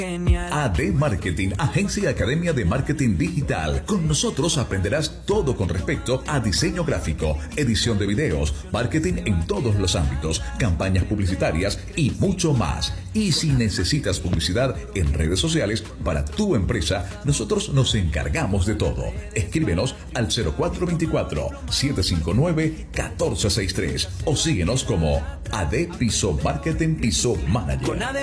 AD Marketing, Agencia y Academia de Marketing Digital. Con nosotros aprenderás todo con respecto a diseño gráfico, edición de videos, marketing en todos los ámbitos, campañas publicitarias y mucho más. Y si necesitas publicidad en redes sociales para tu empresa, nosotros nos encargamos de todo. Escríbenos al 0424-759-1463 o síguenos como AD Piso Marketing Piso Manager.